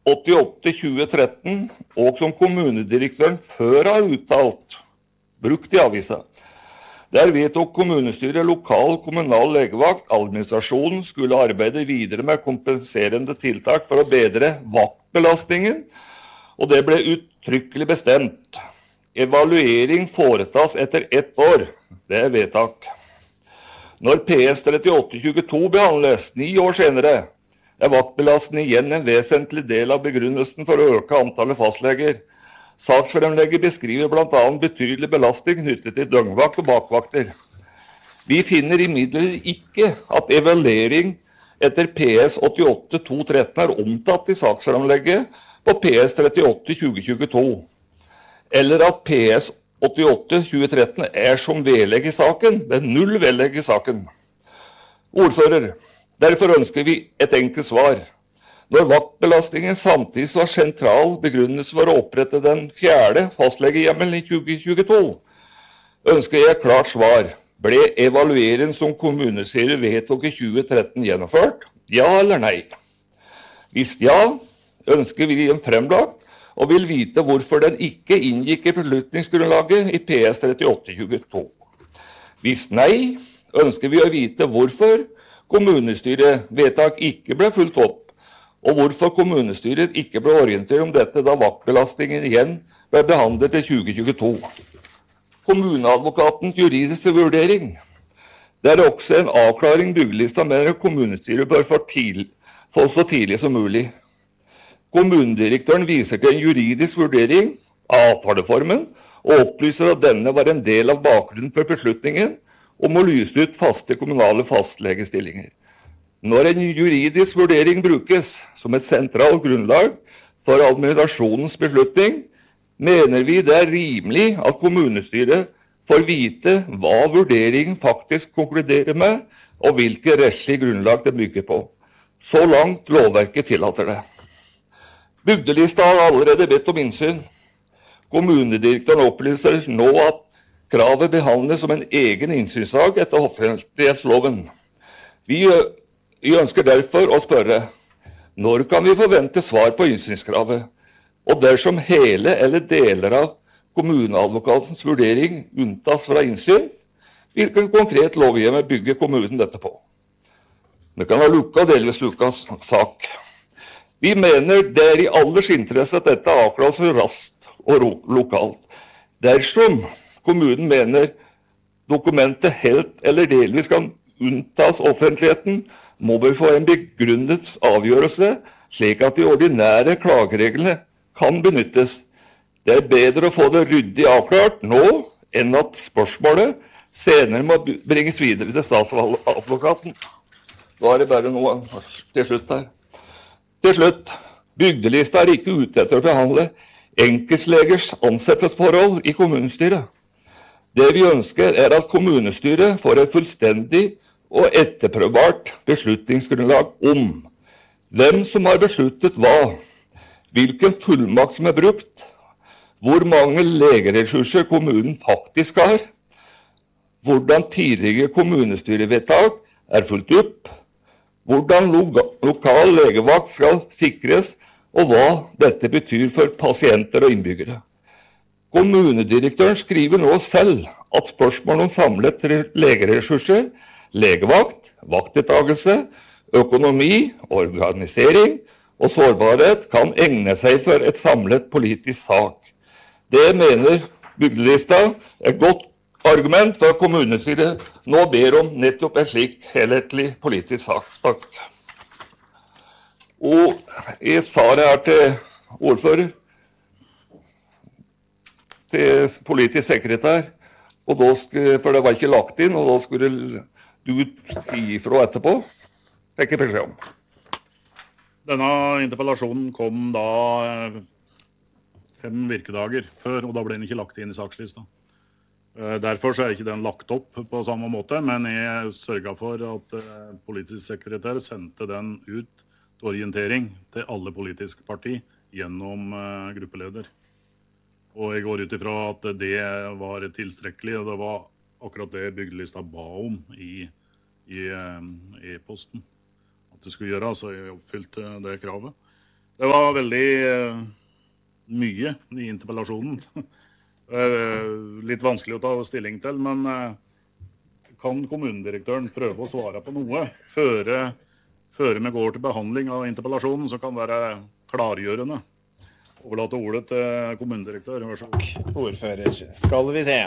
88-2013, og som kommunedirektøren før har uttalt, brukt i avisa. Der vedtok kommunestyret lokal kommunal legevakt. Administrasjonen skulle arbeide videre med kompenserende tiltak for å bedre vaktbelastningen, og det ble uttrykkelig bestemt. Evaluering foretas etter 1 år. Det er vedtak. Når PS 3822 behandles 9 år senere, er vaktbelastning igjen en vesentlig del av begrunnelsen for å øke antallet fastleger. Saksfremlegget beskriver blant annet betydelig belastning knyttet til døgnvakt og bakvakter. Vi finner imidlertid ikke at evaluering etter PS 88-213 er omtatt i saksfremlegget på PS 38-2022, eller at PS 88-2013 er som vedlegg i saken. Det er 0 vedlegg i saken. Ordfører, derfor ønsker vi et enkelt svar. Når vaktbelastningen samtidig var sentral begrunnelse for å opprette den 4. fastlegehjemmelen i 2022, ønsker jeg et klart svar. Ble evalueringen som kommunestyret vedtok i 2013 gjennomført? Ja eller nei? Hvis ja, ønsker vi en fremlagt, og vil vite hvorfor den ikke inngikk i beslutningsgrunnlaget i PS 3822. Hvis nei, ønsker vi å vite hvorfor kommunestyret vedtak ikke ble fulgt opp, og hvorfor kommunestyret ikke ble orientert om dette da vaktbelastningen igjen ble behandlet i 2022. Kommuneadvokatens juridiske vurdering. Det er også en avklaring byggelista mener kommunestyret bør få så tidlig som mulig. Kommunedirektøren viser til en juridisk vurdering av avtaleformen og opplyser at denne var en del av bakgrunnen for beslutningen om å lyse ut faste kommunale fastlegestillinger. Når en juridisk vurdering brukes som et sentralt grunnlag for administrasjonens beslutning, mener vi det er rimelig at kommunestyret får vite hva vurderingen faktisk konkluderer med, og hvilke rettslige grunnlag det bygger på. Så langt lovverket tillater det. Bygdelista har allerede bedt om innsyn. Kommunedirektøren opplyser nå at kravet behandles som en egen innsynssak etter offentlighetsloven. Vi ønsker derfor å spørre, når kan vi forvente svar på innsynskravet? Og dersom hele eller deler av kommuneadvokatens vurdering unntas fra innsyn, hvilken konkret lovhjemmel bygger kommunen dette på? Det kan være lukket og delvis lukket sak. Vi mener det er i allers interesse at dette avklares så raskt og lokalt. Dersom kommunen mener dokumentet helt eller delvis kan unntas offentligheten, må vi få en begrunnet avgjørelse, slik at de ordinære klagereglene kan benyttes. Det er bedre å få det ryddig avklart nå, enn at spørsmålet senere må bringes videre til statsadvokaten. Da er det bare noe til slutt her. Til slutt, bygdelista er ikke ute etter å behandle enkeltlegers ansettelsesforhold i kommunestyret. Det vi ønsker er at kommunestyret får et fullstendig og etterprøvbart beslutningsgrunnlag om hvem som har besluttet hva, hvilken fullmakt som er brukt, hvor mange legeressurser kommunen faktisk har, hvordan tidligere kommunestyrevedtak er fulgt opp, hvordan lokal legevakt skal sikres, og hva dette betyr for pasienter og innbyggere. Kommunedirektøren skriver nå selv at spørsmål om samlet legeressurser, legevakt, vaktdeltakelse, økonomi, organisering og sårbarhet kan egne seg for et samlet politisk sak. Det mener bygdelista er godt argument for at kommunestyret nå ber om nettopp en slik helhetlig politisk sak. Takk. Og jeg sa det her til ordfører, til politisk sekretær, og da for det var ikke lagt inn, og da skulle du si ifra etterpå. Fikk jeg beskjed om. Denne interpellasjonen kom da 5 virkedager før, og da ble den ikke lagt inn i sakslista. Derfor så er ikke den lagt opp på samme måte, men jeg sørget for at politisk sekretær sendte den ut til orientering til alle politiske parti gjennom gruppeleder. Og jeg går ut ifra at det var tilstrekkelig, og det var akkurat det bygdelista ba om i posten. At det skulle gjøre, så jeg oppfylte det kravet. Det var veldig mye i interpellasjonen. Litt vanskelig å ta stilling til, men kan kommunedirektøren prøve å svare på noe før vi går til behandling av interpellasjonen, så kan det være klargjørende. Overlate ordet til kommunedirektør. Vær så god. Ordfører, skal vi se.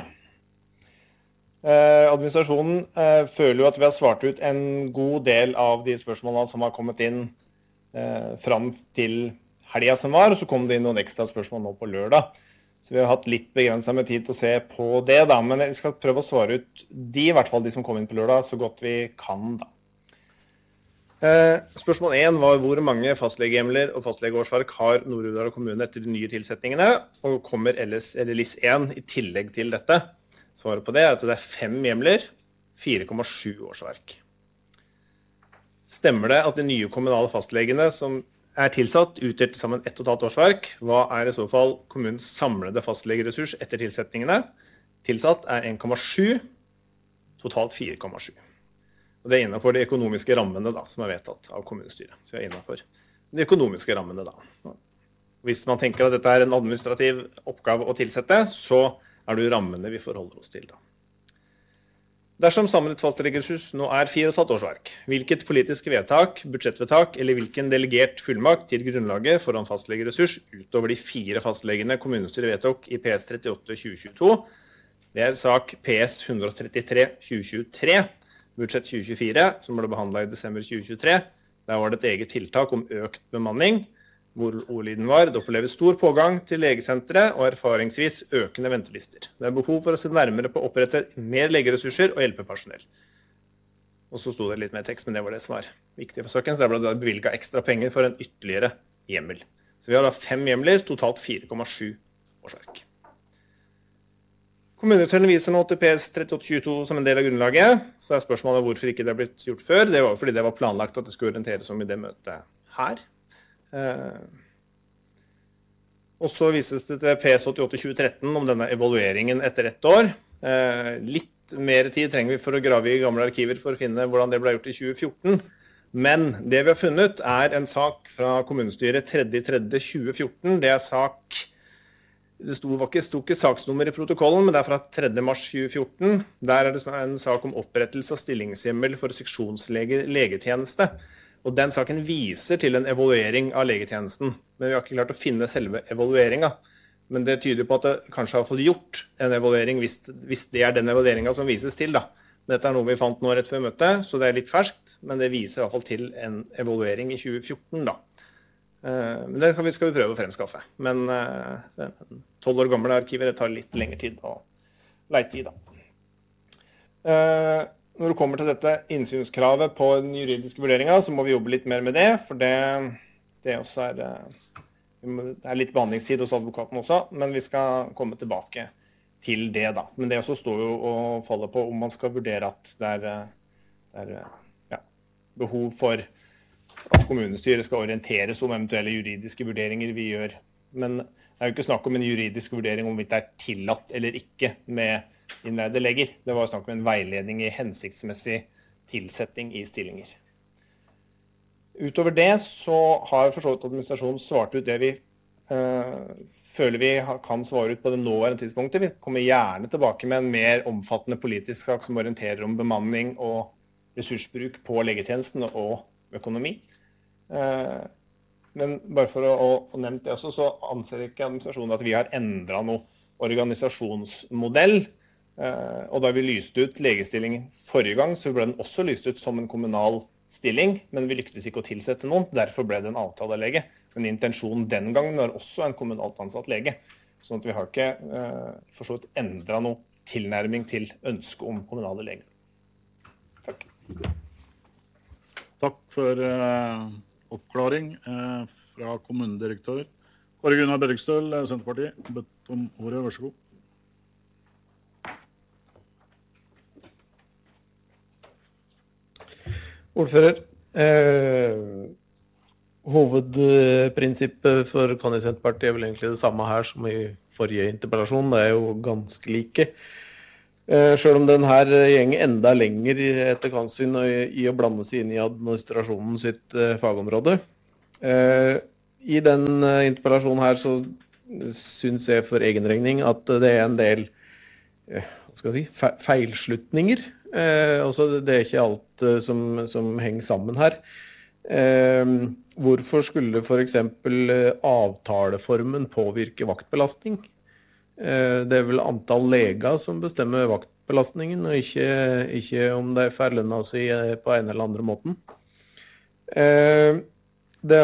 Administrasjonen føler jo at vi har svart ut en god del av de spørsmålene som har kommet inn fram til helgen som var, og så kom det inn noen ekstra spørsmål nå på lørdag. Så vi har hatt litt begrenset med tid til å se på det da, men jeg skal prøve å svare ut i hvert fall de som kom inn på lørdag, så godt vi kan da. Spørsmål 1 var hvor mange fastlegehjemler og fastlegeårsverk har Nord-Odal kommune etter de nye tilsetningene, og kommer LIS 1 i tillegg til dette. Svaret på det er at det er 5 hjemler, 4,7 årsverk. Stemmer det at de nye kommunale fastlegene som er tilsatt utgjør til sammen 1,5 årsverk? Hva er i så fall kommunens samlede fastlegeressurs etter tilsetningene? Tilsatt er 1,7, totalt 4,7. Og det er innenfor de økonomiske rammene da, som er vedtatt av kommunestyret. Så vi er innenfor de økonomiske rammene da. Hvis man tenker at dette er en administrativ oppgave å tilsette, så er det jo rammene vi forholder oss til da. Dersom samlet fastlegeressurs nå er 4,5 årsverk, hvilket politisk vedtak, budsjettvedtak eller hvilken delegert fullmakt til grunnlaget foran fastlegeressurs utover de 4 fastlegene kommunestyret vedtok i PS 38-2022, det er sak PS 133-2023, budsjett 2024, som ble behandlet i desember 2023. Der var det et eget tiltak om økt bemanning, hvor ordlyden var, det opplever stor pågang til legesenteret og erfaringsvis økende ventelister. Det er behov for å se nærmere på å opprette mer legeressurser og hjelpepersonell. Og så sto det litt mer tekst, men det var det som var viktig for saken, så der ble det bevilget ekstra penger for en ytterligere hjemmel. Så vi har da 5 hjemler, totalt 4,7 årsverk. Kommunedirektøren viser nå til PS 3822 som en del av grunnlaget, så er spørsmålet hvorfor ikke det er blitt gjort før. Det var fordi det var planlagt at det skulle orienteres om i det møtet her. Og så vises det til PS 88-2013 om denne evalueringen etter 1 år. Litt mer tid trenger vi for å grave i gamle arkiver for å finne hvordan det ble gjort i 2014. Men det vi har funnet er en sak fra kommunestyret 3.3.2014. Det er sak, det sto ikke saksnummer i protokollen, men det er fra 3. mars 2014. Der er det en sak om opprettelse av stillingshjemmel for seksjonslegetjeneste. Og den saken viser til en evaluering av legetjenesten, men vi har ikke klart å finne selve evalueringen. Men det tyder på at det kanskje har fått gjort en evaluering hvis det er den evalueringen som vises til da. Dette er noe vi fant nå rett før møtet, så det er litt ferskt, men det viser i hvert fall til en evaluering i 2014 da. Men det skal vi prøve å fremskaffe. Men 12 år gamle arkiver tar litt lengre tid å leite i da. Når det kommer til dette innsynskravet på den juridiske vurderingen, så må vi jobbe litt mer med det, for det også er litt behandlingstid hos advokaten også, men vi skal komme tilbake til det da. Men det også står jo og faller på om man skal vurdere at det er behov for at kommunestyret skal orienteres om eventuelle juridiske vurderinger vi gjør. Men det er jo ikke snakk om en juridisk vurdering om det er tillatt eller ikke med innleide leger. Det var snakk om en veiledning i hensiktsmessig tilsetting i stillinger. Utover det så har for så vidt administrasjonen svart ut det vi føler vi kan svare ut på det nåværende tidspunktet. Vi kommer gjerne tilbake med en mer omfattende politisk sak som orienterer om bemanning og ressursbruk på legetjenesten og økonomi. Men bare for å nevne det også, så anser ikke administrasjonen at vi har endret noe organisasjonsmodell. Og da vi lyste ut legestillingen forrige gang, så ble den også lyst ut som en kommunal stilling, men vi lyktes ikke å tilsette noen, derfor ble det en avtalelege. Men intensjonen den gangen var også en kommunalt ansatt lege, sånn at vi har ikke for så vidt endret noe tilnærming til ønske om kommunale leger. Takk. Takk for oppklaring fra kommunedirektør. Kåre Gunnar Bergstøl, Senterpartiet, bedt om ordet, vær så god. Ordfører, hovedprinsippet for Kani Senterpartiet er vel egentlig det samme her som i forrige interpellasjon. Det er jo ganske like. Selv om den her gjenger enda lenger etter Kansyn i å blande seg inn i administrasjonen sitt fagområde. I den interpellasjonen her så synes jeg for egen regning at det er en del hva skal jeg si, feilslutninger. Altså det er ikke alt som henger sammen her. Hvorfor skulle for eksempel avtaleformen påvirke vaktbelastning? Det er vel antall leger som bestemmer vaktbelastningen, og ikke om de får lønna si på en eller andre måten. Det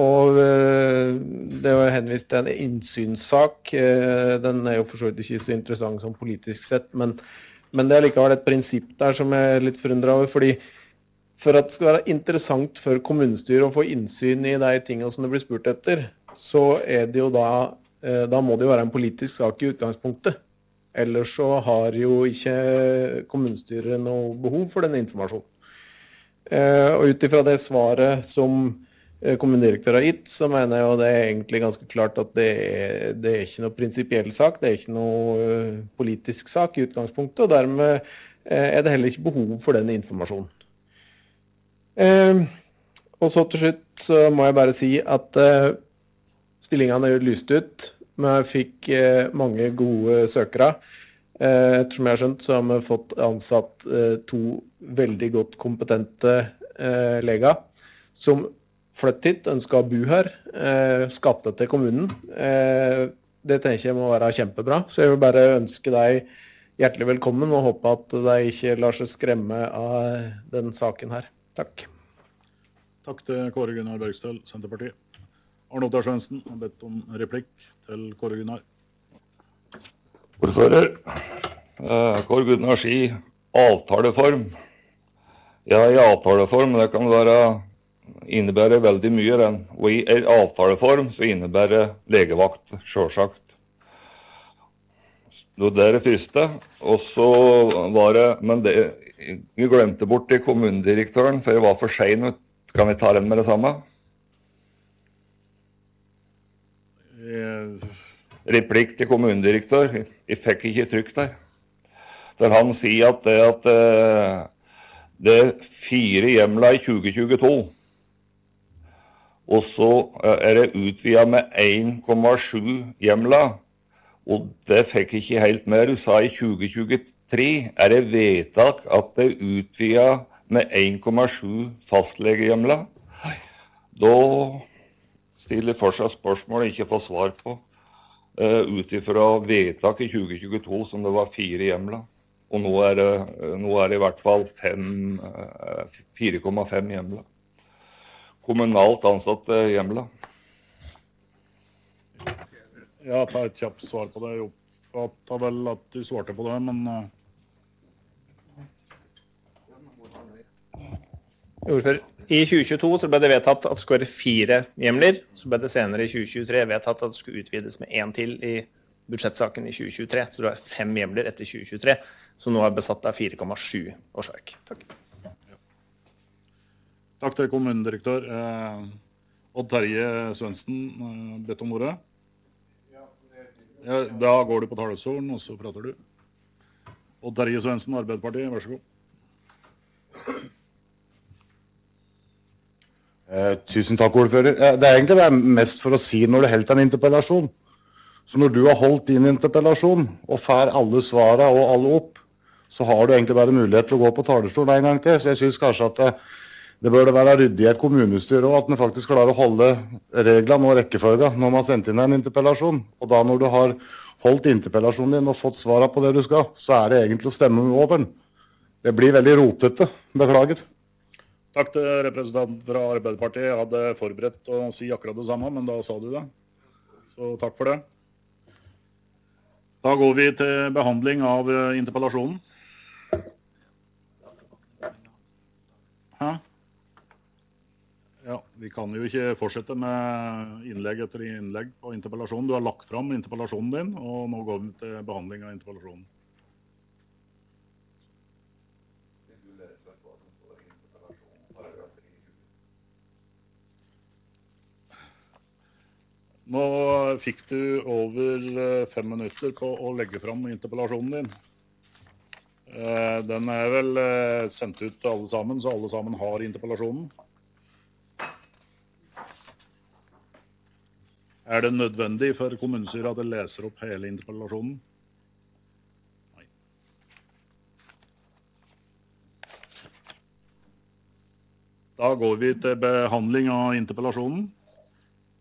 var henvist til en innsynssak. Den er jo for så vidt ikke så interessant som politisk sett, men det er likevel et prinsipp der som jeg er litt forundret over, fordi for at det skal være interessant for kommunestyret å få innsyn i de tingene som det blir spurt etter, så er det jo da må det jo være en politisk sak i utgangspunktet. Ellers så har jo ikke kommunestyret noe behov for denne informasjonen. Og ut ifra det svaret som kommunedirektør har gitt, så mener jeg jo det er egentlig ganske klart at det er ikke noe prinsipiell sak, det er ikke noe politisk sak i utgangspunktet, og dermed er det heller ikke behov for den informasjonen. Og så til slutt så må jeg bare si at stillingene er jo lyst ut, men jeg fikk mange gode søkere. Ettersom jeg har skjønt, så har vi fått ansatt 2 veldig godt kompetente leger, som flytt hit, ønsker å bo her, skatte til kommunen. Det tenker jeg må være kjempebra, så jeg vil bare ønske deg hjertelig velkommen og håpe at de ikke lar seg skremme av den saken her. Takk. Takk til Kåre Gunnar Bergstøl, Senterpartiet. Arne Ottar Svendsen har bedt om replikk til Kåre Gunnar. Ordfører, Kåre Gunnar sier avtaleform. Ja, i avtaleform, det kan innebærer veldig mye. Og i en avtaleform så innebærer legevakt, selvsagt. Det er det første. Og så var det, men jeg glemte bort til kommunedirektøren, for jeg var for sen. Kan jeg ta den med det samme? Replikk til kommunedirektør. Jeg fikk ikke trykk der. For han sier at det er 4 hjemler i 2022. Og så er det utvidet med 1,7 hjemler. Og det fikk jeg ikke helt med. Du sa i 2023 er det vedtak at det er utvidet med 1,7 fastlegehjemler. Da stiller jeg fortsatt spørsmål jeg ikke får svar på. Utifra vedtak i 2022 som det var 4 hjemler. Og nå er det i hvert fall 4,5 hjemler. Kommunalt ansatte hjemler. Ja, ta et kjapt svar på det. Jeg oppfattet vel at du svarte på det, men Ordfører, i 2022 så ble det vedtatt at det skulle være 4 hjemler, så ble det senere i 2023 vedtatt at det skulle utvides med 1 til i budsjettsaken i 2023, så det var 5 hjemler etter 2023, så nå er besatt av 4,7 årsverk. Takk. takk til kommunedirektør. Odd Terje Svendsen bedt om ordet. Ja, da går du på talerstolen, og så prater du. Odd Terje Svendsen, Arbeiderpartiet, vær så god. Tusen takk, ordfører. Det er egentlig mest for å si når du holdt en interpellasjon. Så når du har holdt din interpellasjon og får alle svarene og alle opp, så har du egentlig bare mulighet til å gå på talerstolen en gang til. Så jeg synes kanskje at det bør være ryddig i et kommunestyre og at man faktisk klarer å holde reglene og rekkefølgen når man har sendt inn en interpellasjon. Og da når du har holdt interpellasjonen din og fått svarene på det du skal, så er det egentlig å stemme over den. Det blir veldig rotete. Beklager. Takk til representanten fra Arbeiderpartiet. Jeg hadde forberedt å si akkurat det samme, men da sa du det. Så takk for det. Da går vi til behandling av interpellasjonen. Hæ? Ja, vi kan jo ikke fortsette med innlegg etter innlegg på interpellasjonen. Du har lagt fram interpellasjonen din, og nå går vi til behandling av interpellasjonen. Nå fikk du over 5 minutter på å legge fram interpellasjonen din. Den er vel sendt ut til alle sammen, så alle sammen har interpellasjonen. Er det nødvendig for kommunestyret at det leser opp hele interpellasjonen? Nei. Da går vi til behandling av interpellasjonen.